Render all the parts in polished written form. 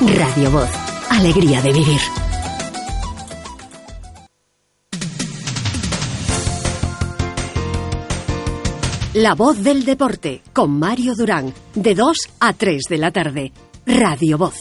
Radio Voz. Alegría de vivir. La Voz del Deporte, con Mario Durán, de 2 a 3 de la tarde. Radio Voz.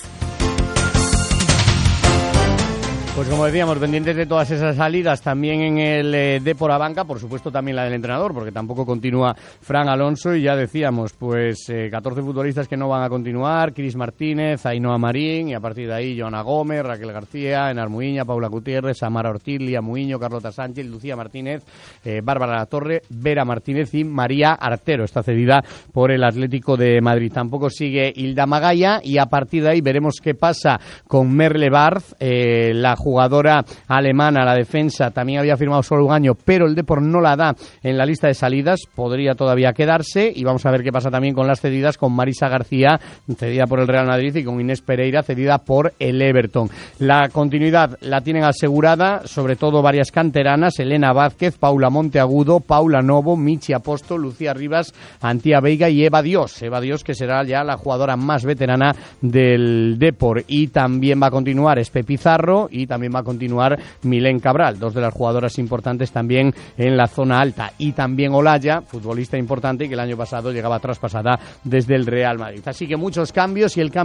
Pues como decíamos, pendientes de todas esas salidas también en el Depor a banca, por supuesto también la del entrenador, porque tampoco continúa Fran Alonso, y ya decíamos, pues 14 futbolistas que no van a continuar: Cris Martínez, Ainhoa Marín, y a partir de ahí Joana Gómez, Raquel García, Enar Muiña, Paula Gutiérrez, Amara Ortiz, Lía Muiño, Carlota Sánchez, Lucía Martínez, Bárbara Latorre, Vera Martínez y María Artero, está cedida por el Atlético de Madrid. Tampoco sigue Hilda Magalla, y a partir de ahí veremos qué pasa con Merle Barth, la jugadora alemana, la defensa, también había firmado solo un año, pero el Depor no la da en la lista de salidas, podría todavía quedarse, y vamos a ver qué pasa también con las cedidas, con Marisa García, cedida por el Real Madrid, y con Inés Pereira, cedida por el Everton. La continuidad la tienen asegurada, sobre todo varias canteranas: Elena Vázquez, Paula Monteagudo, Paula Novo, Michi Apóstol, Lucía Rivas, Antía Veiga y Eva Dios, que será ya la jugadora más veterana del Depor. Y también va a continuar Espe Pizarro, y también va a continuar Milén Cabral, dos de las jugadoras importantes también en la zona alta. Y también Olaya, futbolista importante, que el año pasado llegaba traspasada desde el Real Madrid. Así que muchos cambios, y el cambio